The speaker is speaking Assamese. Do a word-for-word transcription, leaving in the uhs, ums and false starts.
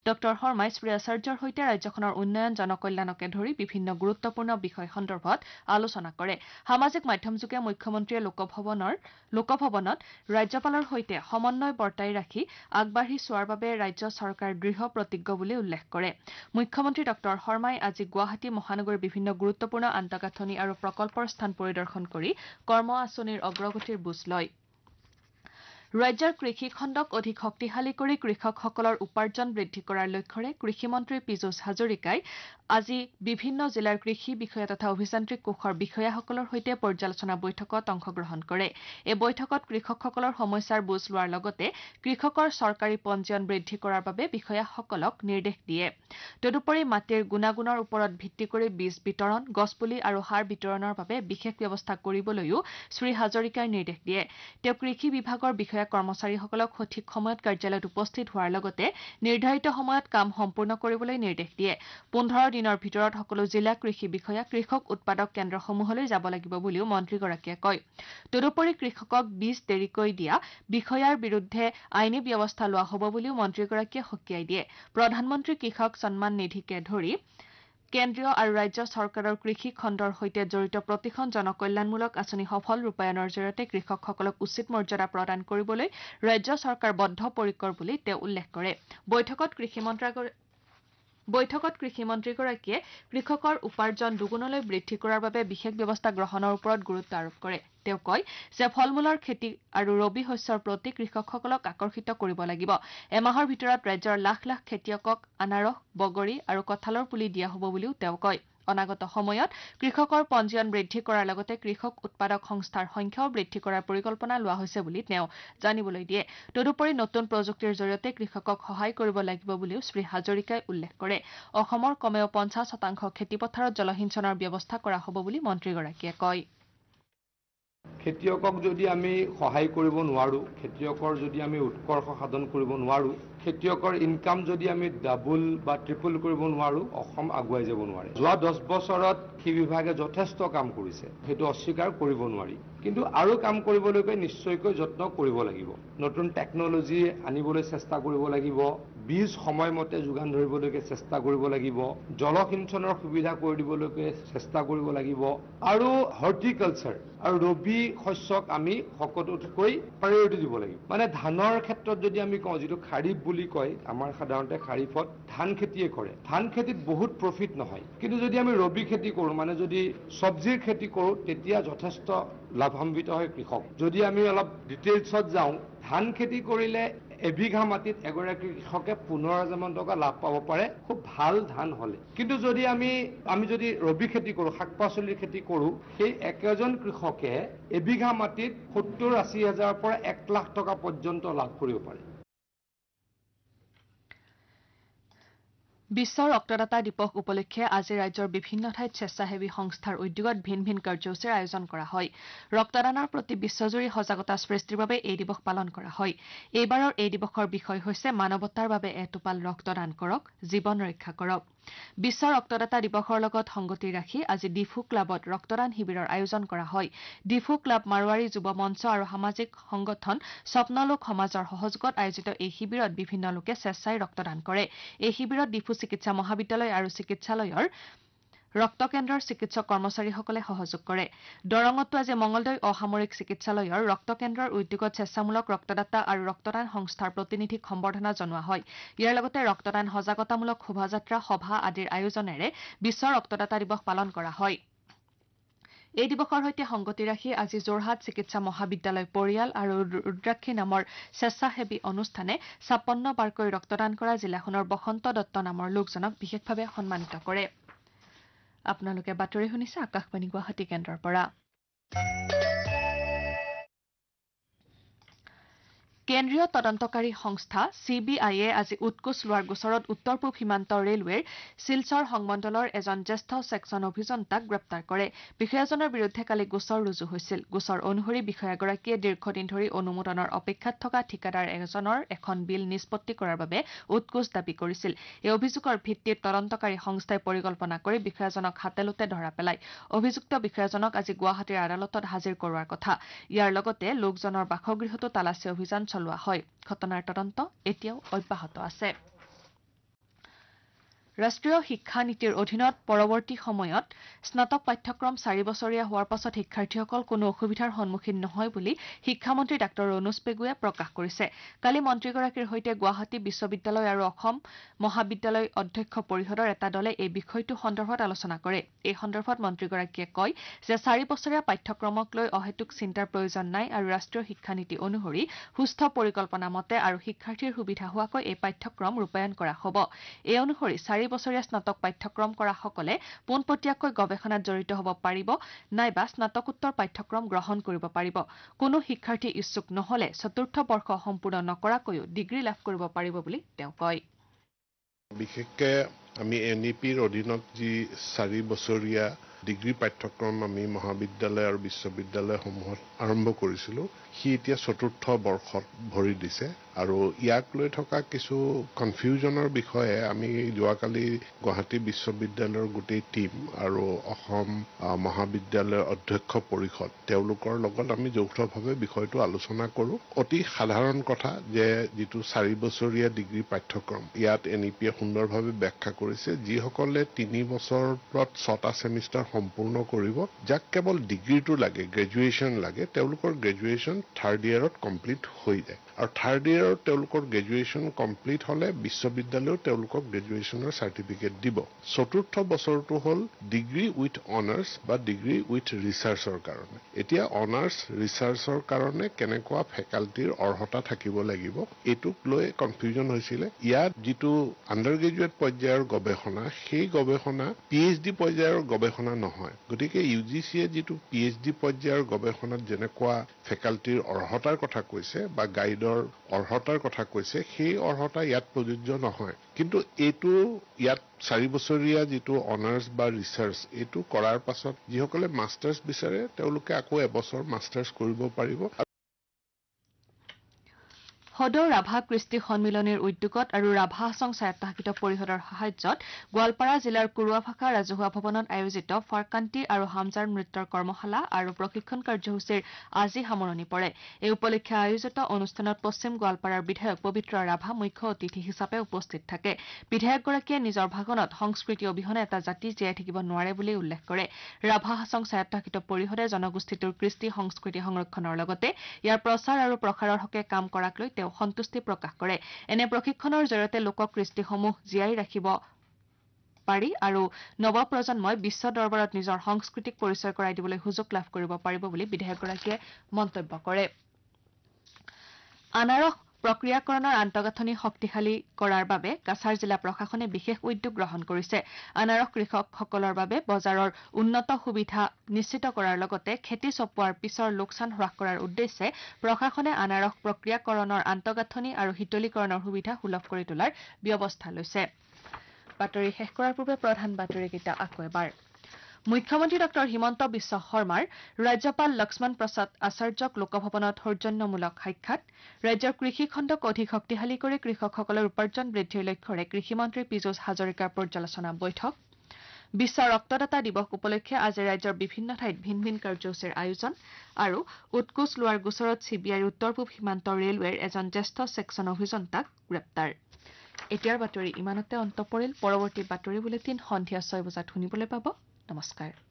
ডক্টৰ শৰ্মাই শ্ৰী আচাৰ্যৰ সৈতে ৰাজ্যখনৰ উন্নয়ন জনকল্যাণকে ধৰি বিভিন্ন গুৰুত্বপূৰ্ণ বিষয় সন্দৰ্ভত আলোচনা কৰে সামাজিক মাধ্যমযোগে মুখ্যমন্ত্ৰীয়ে লোকভৱনৰ লোকভৱনত ৰাজ্যপালৰ সৈতে সমন্বয় বৰ্তাই ৰাখি আগবাঢ়ি চোৱাৰ বাবে ৰাজ্য চৰকাৰ দৃঢ় প্ৰতিজ্ঞ বুলি উল্লেখ কৰে মুখ্যমন্ত্ৰী ডক্টৰ শৰ্মাই আজি গুৱাহাটী মহানগৰীৰ বিভিন্ন গুৰুত্বপূৰ্ণ আন্তঃগাঁথনি আৰু প্ৰকল্পৰ স্থান পৰিদৰ্শন কৰি কৰ্ম আঁচনিৰ অগ্ৰগতিৰ বুজ লয় ৰাজ্যৰ কৃষি খণ্ডক অধিক শক্তিশালী কৰি কৃষকসকলৰ উপাৰ্জন বৃদ্ধি কৰাৰ লক্ষ্যৰে কৃষিমন্ত্ৰী পীযুষ হাজৰিকাই আজি বিভিন্ন জিলাৰ কৃষি বিষয়া তথা অভিযান্ত্ৰিক কোষৰ বিষয়াসকলৰ সৈতে পৰ্যালোচনা বৈঠকত অংশগ্ৰহণ কৰে এই বৈঠকত কৃষকসকলৰ সমস্যাৰ বুজ লোৱাৰ লগতে কৃষকৰ চৰকাৰী পঞ্জীয়ন বৃদ্ধি কৰাৰ বাবে বিষয়াসকলক নিৰ্দেশ দিয়ে তদুপৰি মাটিৰ গুণাগুণৰ ওপৰত ভিত্তি কৰি বীজ বিতৰণ গছপুলি আৰু সাৰ বিতৰণৰ বাবে বিশেষ ব্যৱস্থা কৰিবলৈও শ্ৰী হাজৰিকাই নিৰ্দেশ দিয়ে তেওঁ কৃষি বিভাগৰ বিষয়া কৰ্মচাৰীসকলক সঠিক সময়ত কাৰ্যালয়ত উপস্থিত হোৱাৰ লগতে নিৰ্ধাৰিত সময়ত কাম সম্পূৰ্ণ কৰিবলৈ নিৰ্দেশ দিয়ে পোন্ধৰ দিনৰ ভিতৰত সকলো জিলা কৃষি বিষয়া কৃষক উৎপাদক কেন্দ্ৰসমূহলৈ যাব লাগিব বুলিও মন্ত্ৰীগৰাকীয়ে কয় তদুপৰি কৃষকক বীজ দেৰিকৈ দিয়া বিষয়াৰ বিৰুদ্ধে আইনী ব্যৱস্থা লোৱা হ'ব বুলিও মন্ত্ৰীগৰাকীয়ে সকীয়াই দিয়ে প্ৰধানমন্ত্ৰী কৃষক সন্মান নিধিকে ধৰি কেন্দ্ৰীয় আৰু ৰাজ্য চৰকাৰৰ কৃষি খণ্ডৰ সৈতে জড়িত প্ৰতিখন জনকল্যাণমূলক আঁচনি সফল ৰূপায়ণৰ জৰিয়তে কৃষকসকলক উচিত মৰ্যাদা প্ৰদান কৰিবলৈ ৰাজ্য চৰকাৰ বদ্ধপৰিকৰ বুলি তেওঁ উল্লেখ কৰে বৈঠকত কৃষি মন্ত্ৰালয়ৰ বৈঠকত কৃষিমন্ত্ৰীগৰাকীয়ে কৃষকৰ উপাৰ্জন দুগুণলৈ বৃদ্ধি কৰাৰ বাবে বিশেষ ব্যৱস্থা গ্ৰহণৰ ওপৰত গুৰুত্ব আৰোপ কৰে তেওঁ কয় যে ফল মূলৰ খেতি আৰু ৰবি শস্যৰ প্ৰতি কৃষকসকলক আকৰ্ষিত কৰিব লাগিব এমাহৰ ভিতৰত ৰাজ্যৰ লাখ লাখ খেতিয়কক আনাৰস বগৰী আৰু কঁঠালৰ পুলি দিয়া হ'ব বুলিও তেওঁ কয় অনাগত সময়ত কৃষকৰ পঞ্জীয়ন বৃদ্ধি কৰাৰ লগতে কৃষক উৎপাদক সংস্থাৰ সংখ্যাও বৃদ্ধি কৰাৰ পৰিকল্পনা লোৱা হৈছে বুলি তেওঁ জানিবলৈ দিয়ে তদুপৰি নতুন প্ৰযুক্তিৰ জৰিয়তে কৃষকক সহায় কৰিব লাগিব বুলিও শ্ৰী হাজৰিকাই উল্লেখ কৰে অসমৰ কমেও পঞ্চাছ শতাংশ খেতিপথাৰত জলসিঞ্চনৰ ব্যৱস্থা কৰা হ'ব বুলি মন্ত্ৰীগৰাকীয়ে কয় খেতিয়কক যদি আমি সহায় কৰিব নোৱাৰো খেতিয়কৰ যদি আমি উৎকৰ্ষ সাধন কৰিব নোৱাৰো খেতিয়কৰ ইনকাম যদি আমি ডাবল বা ট্ৰিপল কৰিব নোৱাৰো অসম আগুৱাই যাব নোৱাৰে যোৱা দহ বছৰত কৃষি বিভাগে যথেষ্ট কাম কৰিছে সেইটো অস্বীকাৰ কৰিব নোৱাৰি কিন্তু আৰু কাম কৰিবলৈকে নিশ্চয়কৈ যত্ন কৰিব লাগিব নতুন টেকনলজি আনিবলৈ চেষ্টা কৰিব লাগিব বীজ সময়মতে যোগান ধৰিবলৈকে চেষ্টা কৰিব লাগিব জলসিঞ্চনৰ সুবিধা কৰি দিবলৈকে চেষ্টা কৰিব লাগিব আৰু হৰ্টিকালচাৰ আৰু ৰবি শস্যক আমি সকলোতকৈ প্ৰায়োৰিটি দিব লাগিব মানে ধানৰ ক্ষেত্ৰত যদি আমি কওঁ যিটো খাৰিফ বুলি কয় আমাৰ সাধাৰণতে খাৰিফত ধান খেতিয়ে কৰে ধান খেতিত বহুত প্ৰফিট নহয় কিন্তু যদি আমি ৰবি খেতি কৰো মানে যদি সবজিৰ খেতি কৰো তেতিয়া যথেষ্ট লাভান্বিত হয় কৃষক যদি আমি অলপ ডিটেইলছত যাওঁ ধান খেতি কৰিলে এবিঘা মাটিত এগৰাকী কৃষকে পোন্ধৰ হাজাৰ মান টকা লাভ পাব পাৰে খুব ভাল ধান হলে কিন্তু যদি আমি আমি যদি ৰবি খেতি কৰো শাক পাচলিৰ খেতি কৰো সেই একেজন কৃষকে এবিঘা মাটিত সত্তৰ আশী হাজাৰৰ পৰা এক লাখ টকা পৰ্যন্ত লাভ কৰিব পাৰে বিশ্ব ৰক্তদাতা দিৱস উপলক্ষে আজি ৰাজ্যৰ বিভিন্ন ঠাইত স্বেচ্ছাসেৱী সংস্থাৰ উদ্যোগত ভিন ভিন কাৰ্যসূচীৰ আয়োজন কৰা হয় ৰক্তদানৰ প্ৰতি বিশ্বজুৰি সজাগতা সৃষ্টিৰ বাবে এই দিৱস পালন কৰা হয় এইবাৰৰ এই দিৱসৰ বিষয় হৈছে মানৱতাৰ বাবে এটোপাল ৰক্তদান কৰক জীৱন ৰক্ষা কৰক বিশ্ব ৰক্তদাতা দিৱসৰ লগত সংগতি ৰাখি আজি ডিফু ক্লাবত ৰক্তদান শিবিৰৰ আয়োজন কৰা হয় ডিফু ক্লাব মাৰোৱাৰী যুৱ মঞ্চ আৰু সামাজিক সংগঠন স্বপ্নলোক সমাজৰ সহযোগত আয়োজিত এই শিবিৰত বিভিন্ন লোকে স্বেচ্ছাই ৰক্তদান কৰে এই শিবিৰত ডিফু চিকিৎসা মহাবিদ্যালয় আৰু চিকিৎসালয়ৰ ৰক্তকেন্দ্ৰৰ চিকিৎসক কৰ্মচাৰীসকলে সহযোগ কৰে দৰঙতো আজি মঙলদৈ অসামৰিক চিকিৎসালয়ৰ ৰক্তকেন্দ্ৰৰ উদ্যোগত স্বেচ্ছামূলক ৰক্তদাতা আৰু ৰক্তদান সংস্থাৰ প্ৰতিনিধিক সম্বৰ্ধনা জনোৱা হয় ইয়াৰ লগতে ৰক্তদান সজাগতামূলক শোভাযাত্ৰা সভা আদিৰ আয়োজনেৰে বিশ্ব ৰক্তদাতা দিৱস পালন কৰা হয় এই দিৱসৰ সৈতে সংগতি ৰাখি আজি যোৰহাট চিকিৎসা মহাবিদ্যালয় পৰিয়াল আৰু ৰুদ্ৰাক্ষী নামৰ স্বেচ্ছাসেৱী অনুষ্ঠানে ছাপন্ন বাৰকৈ ৰক্তদান কৰা জিলাখনৰ বসন্ত দত্ত নামৰ লোকজনক বিশেষভাৱে সন্মানিত কৰে আপোনালোকে বাতৰি শুনিছে আকাশবাণী গুৱাহাটী কেন্দ্ৰৰ পৰা কেন্দ্ৰীয় তদন্তকাৰী সংস্থা চি বি আইয়ে আজি উৎকোচ লোৱাৰ গোচৰত উত্তৰ পূব সীমান্ত ৰেলৱেৰ শিলচৰ সংমণ্ডলৰ এজন জ্যেষ্ঠ ছেকচন অভিযন্তাক গ্ৰেপ্তাৰ কৰে বিষয়াজনৰ বিৰুদ্ধে কালি গোচৰ ৰুজু হৈছিল গোচৰ অনুসৰি বিষয়াগৰাকীয়ে দীৰ্ঘদিন ধৰি অনুমোদনৰ অপেক্ষাত থকা ঠিকাদাৰ এজনৰ এখন বিল নিষ্পত্তি কৰাৰ বাবে উৎকোচ দাবী কৰিছিল এই অভিযোগৰ ভিত্তিত তদন্তকাৰী সংস্থাই পৰিকল্পনা কৰি বিষয়াজনক হাতেলোতে ধৰা পেলায় অভিযুক্ত বিষয়াজনক আজি গুৱাহাটীৰ আদালতত হাজিৰ কৰোৱাৰ কথা ইয়াৰ লগতে লোকজনৰ বাসগৃহতো তালাচী অভিযান চলোৱা হয় ঘটনাৰ তদন্ত এতিয়াও অব্যাহত আছে ৰাষ্ট্ৰীয় শিক্ষা নীতিৰ অধীনত পৰৱৰ্তী সময়ত স্নাতক পাঠ্যক্ৰম চাৰি বছৰীয়া হোৱাৰ পাছত শিক্ষাৰ্থীসকল কোনো অসুবিধাৰ সন্মুখীন নহয় বুলি শিক্ষামন্ত্ৰী ডাঃ ৰণোজ পেগুৱে প্ৰকাশ কৰিছে। কালি মন্ত্ৰীগৰাকীৰ সৈতে গুৱাহাটী বিশ্ববিদ্যালয় আৰু অসম মহাবিদ্যালয় অধ্যক্ষ পৰিষদৰ এটা দলে এই বিষয়টো সন্দৰ্ভত আলোচনা কৰে। এই সন্দৰ্ভত মন্ত্ৰীগৰাকীয়ে কয় যে চাৰি বছৰীয়া পাঠ্যক্ৰমক লৈ অহেতুক চিন্তাৰ প্ৰয়োজন নাই আৰু ৰাষ্ট্ৰীয় শিক্ষানীতি অনুসৰি সুস্থ পৰিকল্পনা মতে আৰু শিক্ষাৰ্থীৰ সুবিধা হোৱাকৈ এই পাঠ্যক্ৰম ৰূপায়ণ কৰা হ'ব। এই অনুসৰি চাৰি বছৰীয়া স্নাতক পাঠ্যক্ৰম কৰাসকলে পোনপটীয়াকৈ গৱেষণাত জড়িত হ'ব পাৰিব নাইবা স্নাতকোত্তৰ পাঠ্যক্ৰম গ্ৰহণ কৰিব পাৰিব। কোনো শিক্ষাৰ্থী ইচ্ছুক নহ'লে চতুৰ্থ বৰ্ষ সম্পূৰ্ণ নকৰাকৈও ডিগ্ৰী লাভ কৰিব পাৰিব বুলি তেওঁ কয়। বিশেষকৈ আমি এন ই পিৰ অধীনত যি চাৰি বছৰীয়া ডিগ্ৰী পাঠ্যক্ৰম আমি মহাবিদ্যালয় আৰু বিশ্ববিদ্যালয়সমূহত আৰম্ভ কৰিছিলোঁ, সি এতিয়া চতুৰ্থ বৰ্ষত ভৰি দিছে আৰু ইয়াক লৈ থকা কিছু কনফিউজনৰ বিষয়ে আমি যোৱাকালি গুৱাহাটী বিশ্ববিদ্যালয়ৰ গোটেই টীম আৰু অসম মহাবিদ্যালয়ৰ অধ্যক্ষ পৰিষদ তেওঁলোকৰ লগত আমি যৌথভাৱে বিষয়টো আলোচনা কৰোঁ। অতি সাধাৰণ কথা যে যিটো চাৰি বছৰীয়া ডিগ্ৰী পাঠ্যক্ৰম ইয়াত এন ই পিয়ে সুন্দৰভাৱে ব্যাখ্যা কৰিছে, যিসকলে তিনি বছৰত ছটা ছেমিষ্টাৰ সম্পূৰ্ণ কৰিব, যাক কেৱল ডিগ্ৰীটো লাগে, গ্ৰেজুৱেশ্যন লাগে, তেওঁলোকৰ গ্ৰেজুৱেশ্যন থাৰ্ড ইয়েৰত কমপ্লিট হৈ যায় আৰু থাৰ্ড ইয়েৰত তেওঁলোকৰ গ্ৰেজুৱেশ্যন কমপ্লিট হ'লে বিশ্ববিদ্যালয়েও তেওঁলোকক গ্ৰেজুৱেশ্যনৰ চাৰ্টিফিকেট দিব। চতুৰ্থ বছৰটো হ'ল ডিগ্ৰী উইথ অনাৰ্ছ বা ডিগ্ৰী উইথ ৰিচাৰ্চৰ কাৰণে। এতিয়া অনাৰ্ছ ৰিচাৰ্চৰ কাৰণে কেনেকুৱা ফেকাল্টিৰ অৰ্হতা থাকিব লাগিব এইটোক লৈ কনফিউজন হৈছিলে। ইয়াত যিটো আণ্ডাৰ গ্ৰেজুৱেট পৰ্যায়ৰ গৱেষণা, সেই গৱেষণা পি এইচ ডি পৰ্যায়ৰ গৱেষণা নহয়। গতিকে ইউ জি চিয়ে যিটো পি এইচ ডি পৰ্যায়ৰ গৱেষণাত যেনেকুৱা ফেকাল্টিৰ অৰ্হতাৰ কথা কৈছে বা গাইডৰ অৰ্হতাৰ কথা কৈছে, সেই অৰ্হতা ইয়াত প্ৰযোজ্য নহয়। কিন্তু এইটো ইয়াত চাৰি বছৰীয়া যিটো অনাৰ্ছ বা ৰিচাৰ্চ, এইটো কৰাৰ পাছত যিসকলে মাষ্টাৰ্ছ বিচাৰে তেওঁলোকে আকৌ এবছৰ মাষ্টাৰ্ছ কৰিব পাৰিব। সদৌ ৰাভা কৃষ্টি সন্মিলনীৰ উদ্যোগত আৰু ৰাভা হাছং স্বায়ত্তশাসিত পৰিষদৰ সাহায্যত গোৱালপাৰা জিলাৰ কুৰুৱাভাষা ৰাজহুৱা ভৱনত আয়োজিত ফাৰকান্তি আৰু হামজাৰ নৃত্যৰ কৰ্মশালা আৰু প্ৰশিক্ষণ কাৰ্যসূচীৰ আজি সামৰণি পৰে। এই উপলক্ষে আয়োজিত অনুষ্ঠানত পশ্চিম গোৱালপাৰাৰ বিধায়ক পবিত্ৰ ৰাভা মুখ্য অতিথি হিচাপে উপস্থিত থাকে। বিধায়কগৰাকীয়ে নিজৰ ভাষণত সংস্কৃতি অবিহনে এটা জাতি জীয়াই থাকিব নোৱাৰে বুলি উল্লেখ কৰে। ৰাভা হাছং স্বায়ত্তশাসিত পৰিষদে জনগোষ্ঠীটোৰ কৃষ্টি সংস্কৃতি সংৰক্ষণৰ লগতে ইয়াৰ প্ৰচাৰ আৰু প্ৰসাৰৰ হকে কাম কৰাক লৈ তেওঁ সন্তুষ্টি প্ৰকাশ কৰে। এনে প্ৰশিক্ষণৰ জৰিয়তে লোক কৃষ্টিসমূহ জীয়াই ৰাখিব পাৰি আৰু নৱপ্ৰজন্মই বিশ্ব দৰবাৰত নিজৰ সংস্কৃতিক পৰিচয় কৰাই দিবলৈ সুযোগ লাভ কৰিব পাৰিব বুলি বিধায়কগৰাকীয়ে মন্তব্য কৰে। আনাৰস প্ৰক্ৰিয়াকৰণৰ আন্তঃগাঁথনি শক্তিশালী কৰাৰ বাবে কাছাৰ জিলা প্ৰশাসনে বিশেষ উদ্যোগ গ্ৰহণ কৰিছে। আনাৰস কৃষকসকলৰ বাবে বজাৰৰ উন্নত সুবিধা নিশ্চিত কৰাৰ লগতে খেতি চপোৱাৰ পিছৰ লোকচান হ্ৰাস কৰাৰ উদ্দেশ্যে প্ৰশাসনে আনাৰস প্ৰক্ৰিয়াকৰণৰ আন্তঃগাঁথনি আৰু শীতলীকৰণৰ সুবিধা সুলভ কৰি তোলাৰ ব্যৱস্থা লৈছে। বাতৰি শেষ কৰাৰ পূৰ্বে প্ৰধান বাতৰিকেইটা আকৌ এবাৰ। মুখ্যমন্ত্ৰী ডঃ হিমন্ত বিশ্ব শৰ্মাৰ ৰাজ্যপাল লক্ষ্মণ প্ৰসাদ আচাৰ্যক লোকভৱনত সৌজন্যমূলক সাক্ষাৎ। ৰাজ্যৰ কৃষি খণ্ডক অধিক শক্তিশালী কৰি কৃষকসকলৰ উপাৰ্জন বৃদ্ধিৰ লক্ষ্যৰে কৃষিমন্ত্ৰী পীযুষ হাজৰিকাৰ পৰ্যালোচনা বৈঠক। বিশ্ব ৰক্তদাতা দিৱস উপলক্ষে আজি ৰাজ্যৰ বিভিন্ন ঠাইত ভিন ভিন কাৰ্যসূচীৰ আয়োজন আৰু উৎকোচ লোৱাৰ গোচৰত চি বি আইৰ উত্তৰ পূব সীমান্ত ৰেলৱেৰ এজন জ্যেষ্ঠ ছেকছন অভিযন্তাক গ্ৰেপ্তাৰ। এতিয়াৰ বাতৰি ইমানতে অন্ত পৰিল। পৰৱৰ্তী বাতৰি বুলেটিন সন্ধিয়া ছয় বজাত শুনিবলৈ পাব। নমস্কাৰ।